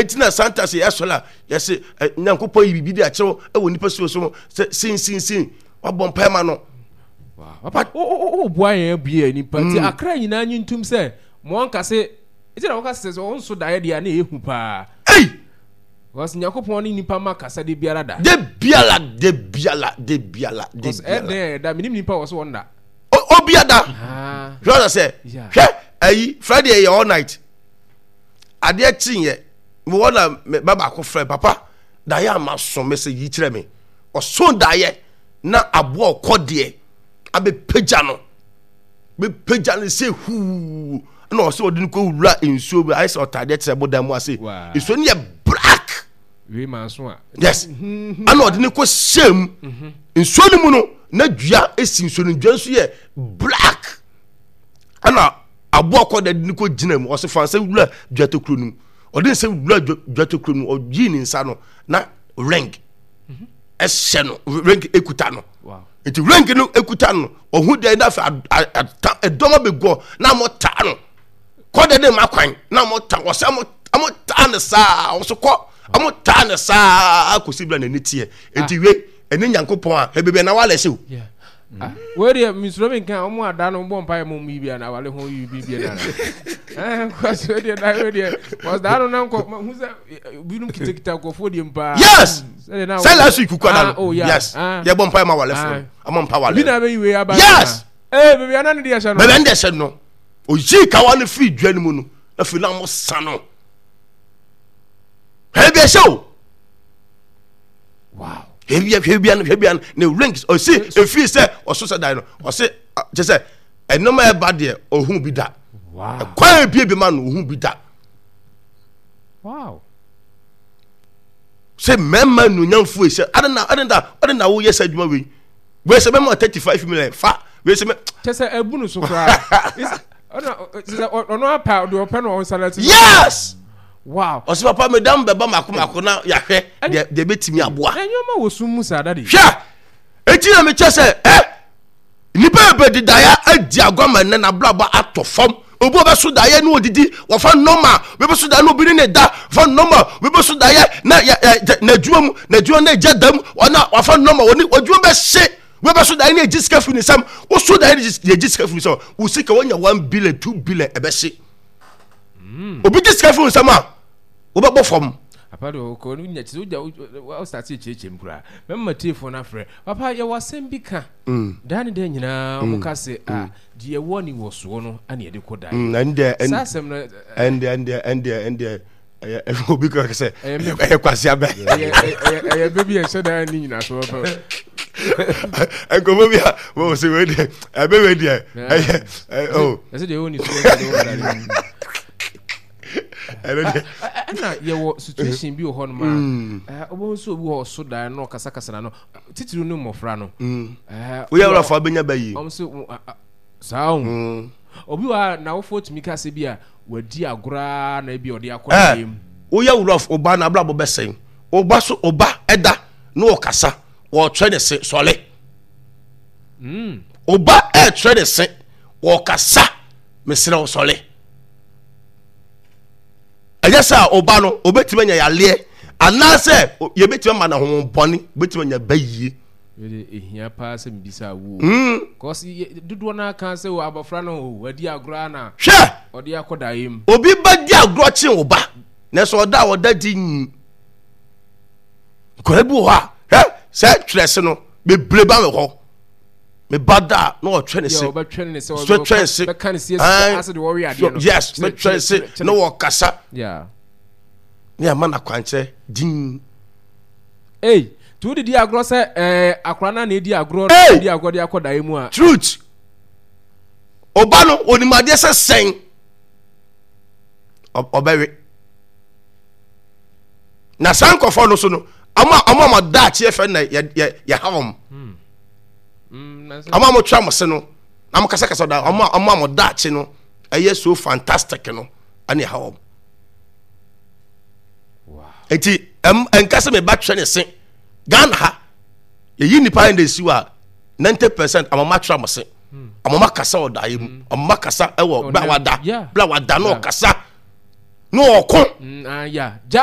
etina santa se yasola yese nyankopon yi bibi de akyerɛ ɛwɔ nipa so sin wabɔ ma no papa o boa yɛn bia nipa ti akra nyina nyintum sɛ mo anka se etina wo ka se on so da yɛ na ehu pa was nyankopon ni nipa ma kasa de biara da de biala da minim nipa wo so wonda obiada hwɛ sɛ hwɛ ayi Friday all night ade atinye me wona baba ko frɛ papa da ya ma so me se yi kyerɛ me ɔso da yɛ na abo ɔkɔde abe pagya no se hu na ɔso ɔde ko wura ensuo bi ayɛ ɔtade kyerɛ boda mu ase ensuo ne yɛ black we man so a yes ana ɔde ko shame ensuo ne mu no na dua esi ensuo no dua nso yɛ black ana abo ɔkɔde ne ko gyina mu ɔso fa sɛ wura dua to kuro no ɔde sɛ wura dua to kuro no ɔyi ne nsa no na ring ɛhyɛ no ring ekuta no enti ring no ekuta no ɔhu de na fa ɛdɔma begɔ na mo ta no kɔde de makwan na mo ta ɔsɛ mo ta ne saa ɔso kɔ mo ta ne saa akosi bla na ne tie enti we ene nyankopɔn a ebebe na wale hyew we de misro me kan omo ada no bɔ mpa mo mi bia na wale ho yi bia na kwase de na we de was da no na nko hu sɛ binum kitekita ko fo de mpa yes say last week ukwana yes ye bɔ mpa ma wale fo amampa wale bi na be we aba yes bebe ana ne de hye no bebe nde hye no o yi ka wa no fi dwa no mu no na fi na mo sano hebe hyew wow hwebia ne rings o si efi se o so dai no o se je se enoma e ba de ohun bi da wow kwa bi ma no ohun bi da wow se memma no nyamfu e se adena wo yes adwuma we se memma 35 million fa we se me je se ebu no so kra ono apa do open on salary yes wow o se papa madam beba makoma na ya hwe de betimi aboa enyoma wo sum sa dade hwe eti na me che se nipa be didaya adi agoma na blaba atofom obo be so daye no odidi wo fa normal we be so da no bi ne da fa normal we be so daye na juom na jadam ona wo fa normal oni ojuom be hye we be so daye na jiska fini sam wo so daye na jiska fini sam wo sika wonya 1 billion 2 billion e be hye obi jiska fini sam a wo be bo fom apado ko no nya ti o start cheche mpura memma telefone na frɛ papa ye wasem bi ka dan de nyina mo ka se de ye woni wo so no ane de ko dan sasem no and obi ka se e kwase abe e baby e shedan ni nyina so papa e ko mo bia mo se we de e be we de oh e se de woni so de na yewo situation bi ho no ma obo nso obi ho so dan no kasa na no titiru no mofra no we yawra fa benya bayi omso saun obi wa na wo fotumi kase bi a wadi agora na bi ode akwa dem we yawra oba na blabo besen oba so oba eda no kasa wo twe ne se sole oba e twe ne se wo kasa mesira wo sole ayasa oba no obetima nya yale anase ye betima ma na ho boni betima nya bayi ye ehia pa se mbisa wo cause dudu na kan se abofra no wadi agro na hwe odi akodayem obi badi agro chi oba na so oda din ko ebu ha se trese no be breba me ho me bada no twene se oba twene se be kan se as the warrior dey no yes be twene se no wo kasa yeah man akwanche din tu di agro se akora na di agro di agro di akoda emu a truth oba no onimade se sen obewe na sankofo no so no ama da che fe na ya hawom ama mo twa mo se no am kasa da ama mo da che no eye so fantastic no ani hawom wow enti enkase me ba twa ne se Ghana ha ye nipa in the siwa 90% amama twa mo se amama kasa oda yim amama kasa ewo bla wada no kasa no okon yeah